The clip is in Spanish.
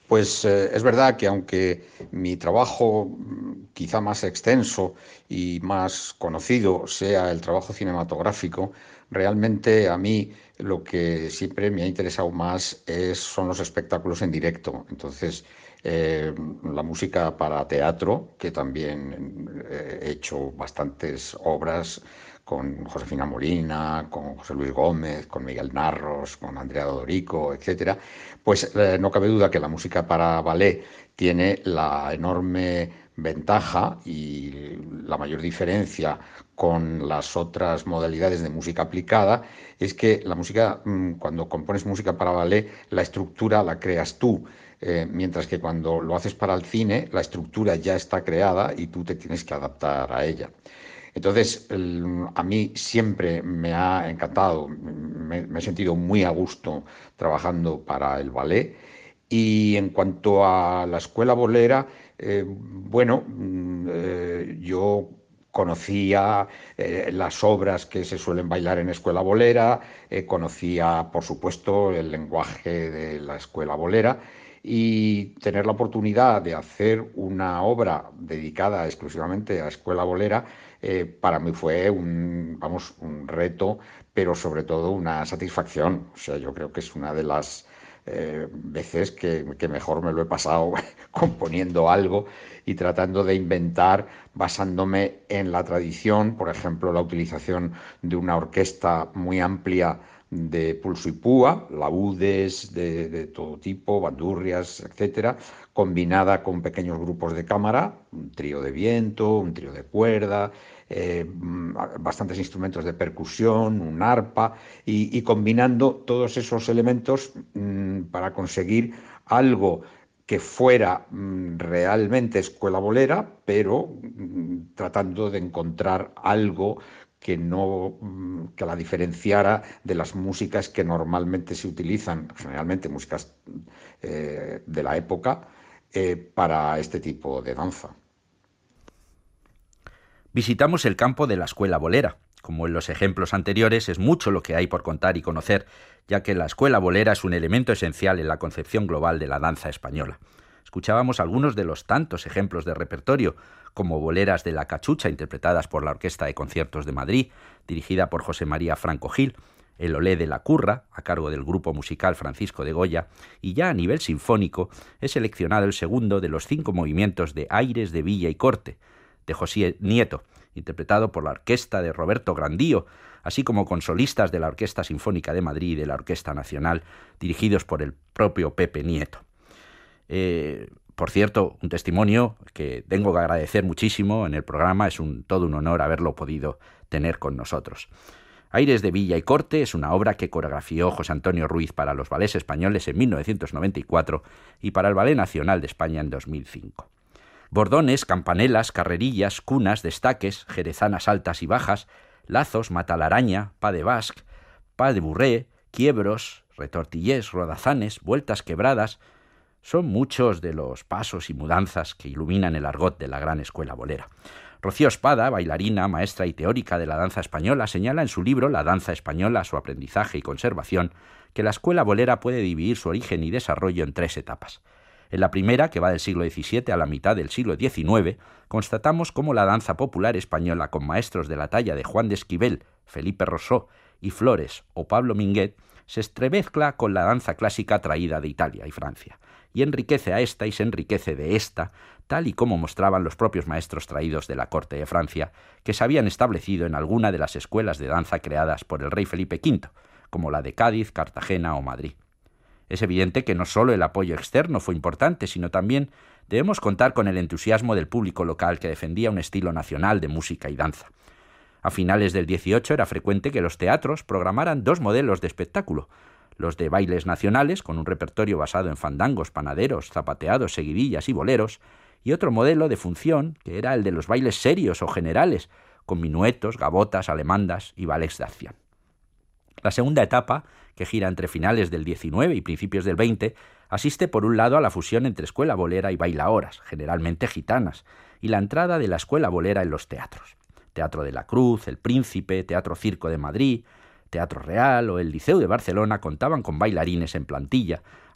Pues es verdad que aunque mi trabajo quizá más extenso y más conocido sea el trabajo cinematográfico, realmente a mí lo que siempre me ha interesado más son los espectáculos en directo. Entonces, la música para teatro, que también he hecho bastantes obras con Josefina Molina, con José Luis Gómez, con Miguel Narros, con Andrea Dodorico, etcétera, pues no cabe duda que la música para ballet tiene la enorme ventaja y la mayor diferencia con las otras modalidades de música aplicada es que la música, cuando compones música para ballet, la estructura la creas tú. Mientras que cuando lo haces para el cine, la estructura ya está creada y tú te tienes que adaptar a ella. Entonces, a mí siempre me ha encantado, me he sentido muy a gusto trabajando para el ballet. Y en cuanto a la escuela bolera, bueno, yo conocía las obras que se suelen bailar en escuela bolera, conocía, por supuesto, el lenguaje de la escuela bolera y tener la oportunidad de hacer una obra dedicada exclusivamente a escuela bolera, para mí fue vamos, un reto, pero sobre todo una satisfacción. O sea, yo creo que es una de las veces que mejor me lo he pasado componiendo algo y tratando de inventar basándome en la tradición, por ejemplo, la utilización de una orquesta muy amplia de pulso y púa, laúdes de todo tipo, bandurrias, etcétera, combinada con pequeños grupos de cámara, un trío de viento, un trío de cuerda, bastantes instrumentos de percusión, un arpa, y combinando todos esos elementos para conseguir algo que fuera realmente escuela bolera, pero tratando de encontrar algo que no que la diferenciara de las músicas que normalmente se utilizan, generalmente músicas de la época, para este tipo de danza. Visitamos el campo de la escuela bolera. Como en los ejemplos anteriores, es mucho lo que hay por contar y conocer, ya que la escuela bolera es un elemento esencial en la concepción global de la danza española. Escuchábamos algunos de los tantos ejemplos de repertorio, como Boleras de la Cachucha, interpretadas por la Orquesta de Conciertos de Madrid, dirigida por José María Franco Gil, el Olé de la Curra, a cargo del grupo musical Francisco de Goya, y ya a nivel sinfónico he seleccionado el segundo de los 5 movimientos de Aires de Villa y Corte, de José Nieto, interpretado por la orquesta de Roberto Grandío, así como con solistas de la Orquesta Sinfónica de Madrid y de la Orquesta Nacional, dirigidos por el propio Pepe Nieto. Por cierto, un testimonio que tengo que agradecer muchísimo en el programa, es todo un honor haberlo podido tener con nosotros. Aires de Villa y Corte es una obra que coreografió José Antonio Ruiz para los ballets españoles en 1994 y para el Ballet Nacional de España en 2005. Bordones, campanelas, carrerillas, cunas, destaques, jerezanas altas y bajas, lazos, matalaraña, pas de basque, pas de bourrée, quiebros, retortillés, rodazanes, vueltas quebradas, son muchos de los pasos y mudanzas que iluminan el argot de la gran escuela bolera. Rocío Espada, bailarina, maestra y teórica de la danza española, señala en su libro La danza española, su aprendizaje y conservación, que la escuela bolera puede dividir su origen y desarrollo en 3 etapas. En la primera, que va del siglo XVII a la mitad del siglo XIX, constatamos cómo la danza popular española, con maestros de la talla de Juan de Esquivel, Felipe Rosó y Flores o Pablo Minguet, se entremezcla con la danza clásica traída de Italia y Francia, y enriquece a esta y se enriquece de esta, tal y como mostraban los propios maestros traídos de la corte de Francia, que se habían establecido en alguna de las escuelas de danza creadas por el rey Felipe V, como la de Cádiz, Cartagena o Madrid. Es evidente que no solo el apoyo externo fue importante, sino también debemos contar con el entusiasmo del público local que defendía un estilo nacional de música y danza. A finales del XVIII era frecuente que los teatros programaran 2 modelos de espectáculo: los de bailes nacionales, con un repertorio basado en fandangos, panaderos, zapateados, seguidillas y boleros, y otro modelo de función, que era el de los bailes serios o generales, con minuetos, gavotas, alemandas y ballets de acción. La segunda etapa, que gira entre finales del XIX y principios del XX, asiste por un lado a la fusión entre escuela bolera y bailaoras, generalmente gitanas, y la entrada de la escuela bolera en los teatros. Teatro de la Cruz, El Príncipe, Teatro Circo de Madrid, Teatro Real o el Liceu de Barcelona contaban con bailarines en plantilla,